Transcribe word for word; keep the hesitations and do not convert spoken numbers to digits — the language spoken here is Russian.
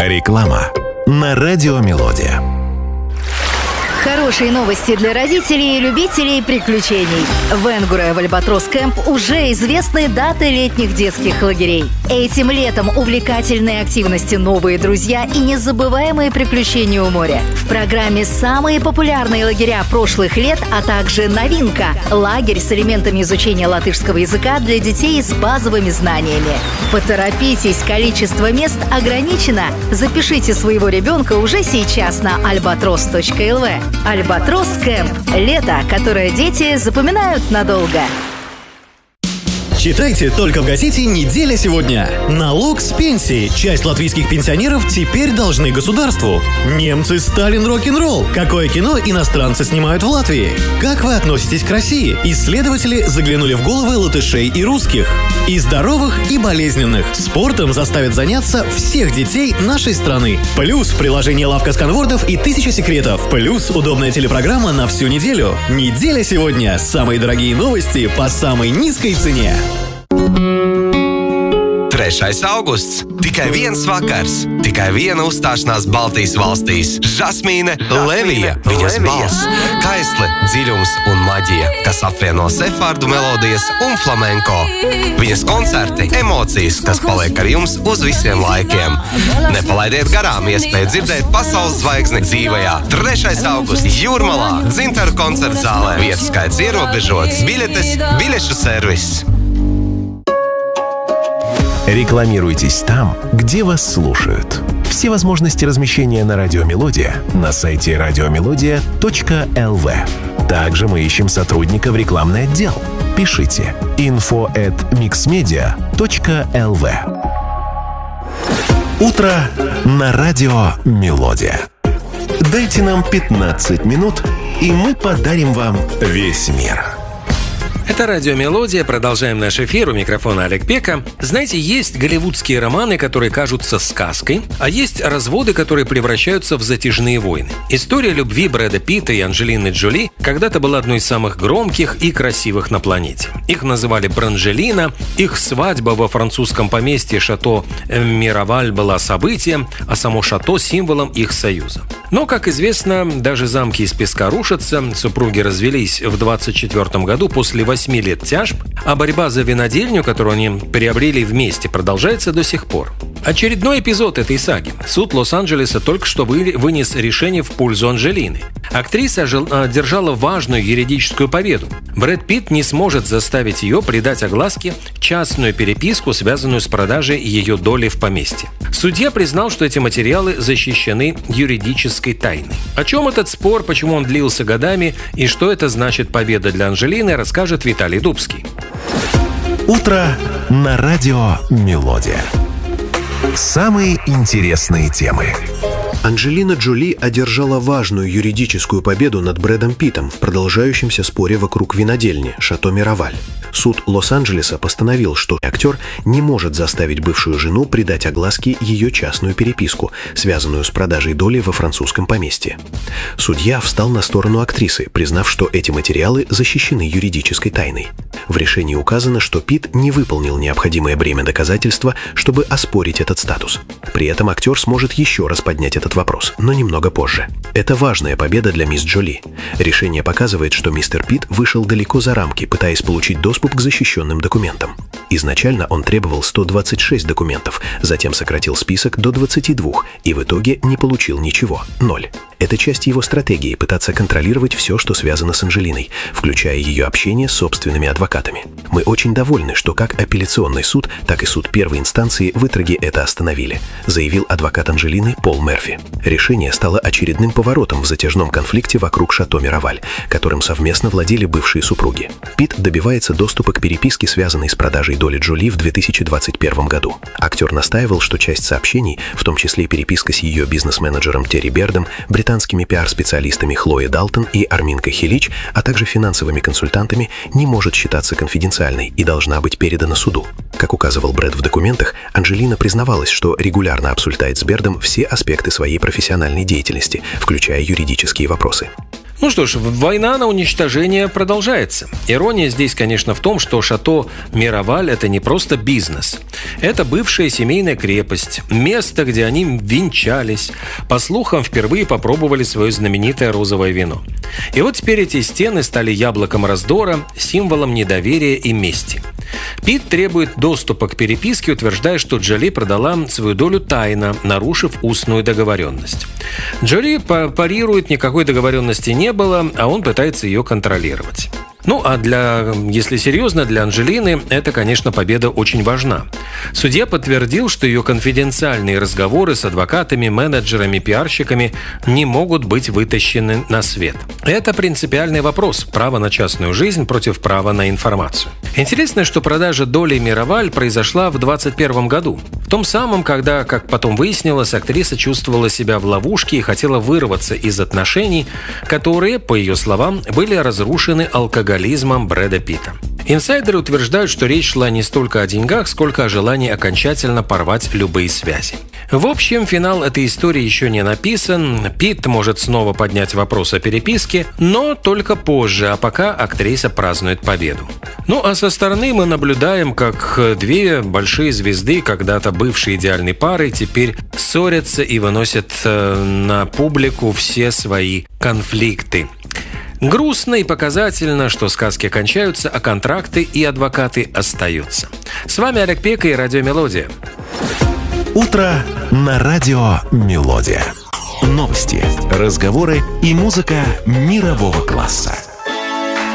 Реклама на Радио Мелодия. Хорошие новости для родителей и любителей приключений. В Энгуре в Альбатрос Кэмп уже известны даты летних детских лагерей. Этим летом увлекательные активности, новые друзья и незабываемые приключения у моря. В программе самые популярные лагеря прошлых лет, а также новинка – лагерь с элементами изучения латышского языка для детей с базовыми знаниями. Поторопитесь, количество мест ограничено. Запишите своего ребенка уже сейчас на альбатрос точка эл ви. Альбатрос Кэмп. Лето, которое дети запоминают надолго. Читайте только в газете «Неделя сегодня». Налог с пенсии. Часть латвийских пенсионеров теперь должны государству. Немцы Сталин рок-н-ролл. Какое кино иностранцы снимают в Латвии? Как вы относитесь к России? Исследователи заглянули в головы латышей и русских. И здоровых, и болезненных. Спортом заставят заняться всех детей нашей страны. Плюс приложение «Лавка сканвордов» и «Тысяча секретов». Плюс удобная телепрограмма на всю неделю. «Неделя сегодня». Самые дорогие новости по самой низкой цене. trešais augusts. Tikai viens vakars, tikai viena uzstāšanās Baltijas valstīs. Žasmīne Levija, viņas balss, kaisle, dziļums un maģija, kas apvieno sefārdu melodijas un flamenko. Viņas koncerti, emocijas, kas paliek ar jums uz visiem laikiem. Nepalaidiet garām iespēju dzirdēt pasaules zvaigzni dzīvajā. trešais augusts Jūrmalā, Dzintaru koncerta zālē. Vietas skaits ierobežots, biļetes, biļešu servis. Рекламируйтесь там, где вас слушают. Все возможности размещения на Радио Мелодия на сайте радиомелодия точка эл ви. Также мы ищем сотрудника в рекламный отдел. Пишите инфо эт миксмедиа точка эл ви. Утро на Радио Мелодия. Дайте нам пятнадцать минут, и мы подарим вам весь мир. Это «Радио Мелодия». Продолжаем наш эфир. У микрофона Олег Пека. Знаете, есть голливудские романы, которые кажутся сказкой, а есть разводы, которые превращаются в затяжные войны. История любви Брэда Питта и Анджелины Джоли когда-то была одной из самых громких и красивых на планете. Их называли Бранжелина, их свадьба во французском поместье Шато Мироваль была событием, а само шато – символом их союза. Но, как известно, даже замки из песка рушатся, супруги развелись в двадцать четвёртом году после восьми лет тяжб, а борьба за винодельню, которую они приобрели вместе, продолжается до сих пор. Очередной эпизод этой саги. Суд Лос-Анджелеса только что вынес решение в пользу Анджелины. Актриса одержала важную юридическую победу. Брэд Питт не сможет заставить ее придать огласке частную переписку, связанную с продажей ее доли в поместье. Судья признал, что эти материалы защищены юридической тайной. О чем этот спор, почему он длился годами и что это значит победа для Анджелины, расскажет Виталий Дубский. Утро на Радио Мелодия. Самые интересные темы. Анджелина Джоли одержала важную юридическую победу над Брэдом Питтом в продолжающемся споре вокруг винодельни «Шато Мироваль». Суд Лос-Анджелеса постановил, что актер не может заставить бывшую жену придать огласке ее частную переписку, связанную с продажей доли во французском поместье. Судья встал на сторону актрисы, признав, что эти материалы защищены юридической тайной. В решении указано, что Питт не выполнил необходимое бремя доказательства, чтобы оспорить этот статус. При этом актер сможет еще раз поднять этот вопрос, но немного позже. Это важная победа для мисс Джоли. Решение показывает, что мистер Питт вышел далеко за рамки, пытаясь получить доступ к защищенным документам. Изначально он требовал сто двадцать шесть документов, затем сократил список до двадцати двух и в итоге не получил ничего – ноль. Это часть его стратегии – пытаться контролировать все, что связано с Анджелиной, включая ее общение с собственными адвокатами. Мы очень довольны, что как апелляционный суд, так и суд первой инстанции в итоге это остановили, заявил адвокат Анджелины Пол Мерфи. Решение стало очередным поворотом в затяжном конфликте вокруг Шато Мироваль, которым совместно владели бывшие супруги. Питт добивается доступа к переписке, связанной с продажей доли Джоли в две тысячи двадцать первом году. Актер настаивал, что часть сообщений, в том числе переписка с ее бизнес-менеджером Терри Бердом, британскими пиар-специалистами Хлоей Далтон и Арминкой Хилич, а также финансовыми консультантами, не может считаться конфиденциальной и должна быть передана суду. Как указывал Брэд в документах, Анджелина признавалась, что регулярно обсуждает с Бердом все аспекты своей профессиональной деятельности, включая юридические вопросы. Ну что ж, война на уничтожение продолжается. Ирония здесь, конечно, в том, что шато Мироваль – это не просто бизнес. Это бывшая семейная крепость, место, где они венчались. По слухам, впервые попробовали свое знаменитое розовое вино. И вот теперь эти стены стали яблоком раздора, символом недоверия и мести. Пит требует доступа к переписке, утверждая, что Джоли продала свою долю тайно, нарушив устную договоренность. Джоли парирует, никакой договоренности не было, а он пытается ее контролировать. Ну, а для, если серьезно, для Анджелины это, конечно, победа очень важна. Судья подтвердил, что ее конфиденциальные разговоры с адвокатами, менеджерами, пиарщиками не могут быть вытащены на свет. Это принципиальный вопрос – право на частную жизнь против права на информацию. Интересно, что продажа доли Мироваль произошла в двадцать первом году. В том самом, когда, как потом выяснилось, актриса чувствовала себя в ловушке и хотела вырваться из отношений, которые, по ее словам, были разрушены алкоголизмом Брэда Питта. Инсайдеры утверждают, что речь шла не столько о деньгах, сколько о желании окончательно порвать любые связи. В общем, финал этой истории еще не написан. Питт может снова поднять вопрос о переписке, но только позже, а пока актриса празднует победу. Ну а со стороны мы наблюдаем, как две большие звезды, когда-то бывшие идеальной парой, теперь ссорятся и выносят на публику все свои конфликты. Грустно и показательно, что сказки кончаются, а контракты и адвокаты остаются. С вами Олег Пека и Радио Мелодия. Утро на Радио Мелодия. Новости, разговоры и музыка мирового класса.